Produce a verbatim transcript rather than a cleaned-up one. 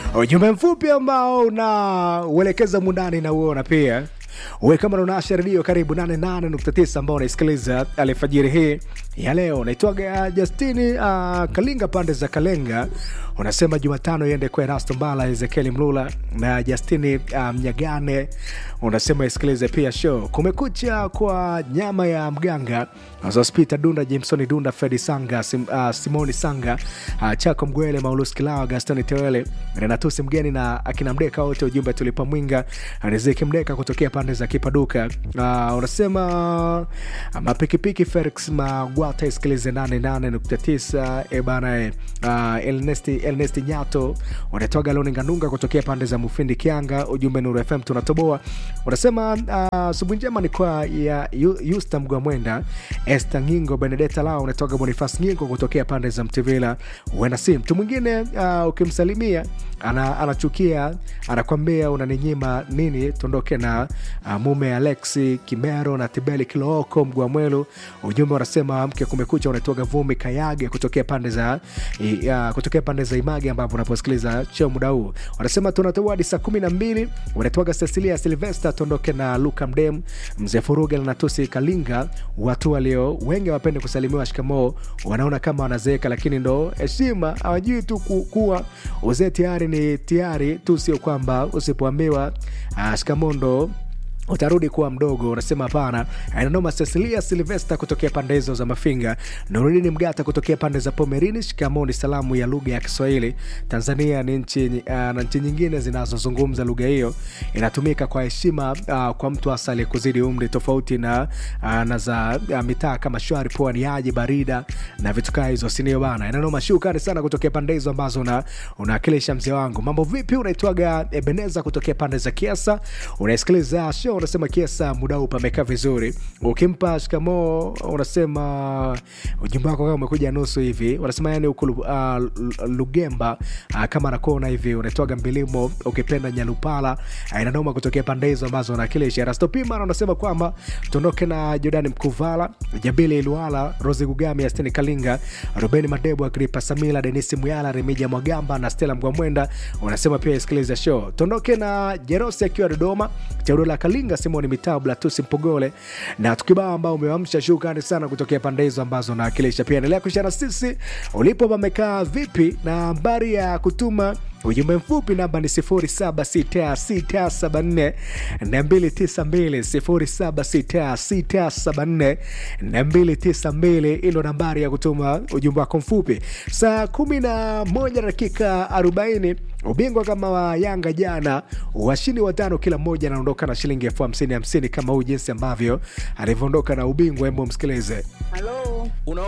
Ujumbe mfupi ambao unauelekeza mundani na uona pia. Uwe kama unawasha redio karibu nane nane nukta tisa ambao unaisikiliza alfajiri hii ya leo. Naitwaga Justini uh, Kalinga pande za Kalenga. Unasema Jumatano iende kwa Erasto Mbala, Ezekiel Mlula na Justini uh, Mnyagane. Unasema isikilize pia show Kumekucha kwa nyama ya mganga. Hospita Dunda, Jameson Dunda, Freddy Sanga, Sim, uh, Simoni Sanga, uh, Chako Mgwele, Maulus Kilao, Gastoni Tewele, Renatusi Mgeni na akina Mdeka wote. Ujumbe tulipa mwinga Riziki Mdeka kutokea pande za Kipaduka. Uh, unasema uh, mapikipiki Felix Magwata isikilize nane nane nukta tisa. E bana uh, Elnesti Elnesti Nyato wanatoga Loni Nganunga kutokea pande za Mufindi Kianga. Ujumbe Nuru F M tunatoboa. Unasema uh, subu njema ni kwa ya Yusta Mgwamwenda, Esther Ngingo, Benedetta Lao, unatoga Boniface Ngingo kutokea pande za Mtivila. Wena si mtu mwingine uh, ukimsalimia ana anachukia, anakwambia unaninyima nini, tondoke na uh, mume Alexi Kimero na Tibeli Kilooko Mgwamwelu. Ujumbe unasema mke kumekucha, unatoga Vumi Kayage kutokea pande za uh, kutokea pande za Image ambapo unaposikiliza show muda huu. Wanasema tunatoa hadi saa kumi na mbili. Unatoga Cecilia Sylvester, tondoke na Luka Mdem, Mzee Furugel na Tusi Kalinga. Watu walio wengi wapende kusalimiwa shikamoo, wanaona kama wanazeeka lakini ndo heshima, hawajui tu kuwa uzee tayari ni tayari tu, sio kwamba usipoambiwa uh, shikamoo ndo utarudi kuwa mdogo. Unasema hapana. Ananoma Cecilia Sylvester kutokea pande hizo za Mafinga. Nurudini Mgata kutokea pande za Pomerini. Shikamoo ni salamu ya lugha ya Kiswahili. Tanzania ni nchi uh, na nchi nyingine zinazozungumza lugha hiyo. Inatumika kwa heshima uh, kwa mtu asali kuzidi umri, tofauti na uh, na za uh, mitaa kama Shwari, Pwani, Haji, Barida na vitu kama hizo, sinio bana. Ananoma shukrani sana kutokea pande hizo ambazo una unawakilisha mzee wangu. Mambo vipi? Unaitwaga Ebeneza kutokea pande za Kiasa. Unaisikiliza show. Unasema Kiesa muda huu pamekaa vizuri. Ukimpa shikamoo unasema ujumbe wako kama umekuja nusu hivi. Unasema yani ukulu uh, Lugemba uh, kama anakuona hivi. Unatoaga Mbilimo ukipenda Nyalupala. Uh, inanoma kutokea pande hizo ambazo unakilisha. Rastopima unasema kwamba tuondoke na Jordan Mkuvala, Jabili Iluala, Rozi Gugami, Asteni Kalinga, Rubeni Madebo, Agripa Samila, Denisi Muyala, Remija Mwagamba na Stella Mgwamwenda. Unasema pia isikilize show. Tuondoke na Jerose akiwa Dodoma, Teodola Kalinga, Simoni Mitabla, Tusi Mpogole na tukibao ambao umewamsha. Shukrani sana kutokea pande hizo ambazo nawakilisha. Pia endelea kushana sisi ulipo pamekaa vipi, na habari ya kutuma ujumbe mfupi namba ni sifuri saba sita sita saba nne na mbili tisa mbili, sifuri saba sita sita saba nne na mbili tisa mbili. Ilo nambari ya kutuma ujumbe wako mfupi. Saa kumi na moja dakika arobaini. Ubingwa kama wa Yanga jana, washindi watano kila mmoja anaondoka na shilingi elfu hamsini hamsini kama huu jinsi ambavyo alivyoondoka na ubingwa. Hebu msikilize. Hello.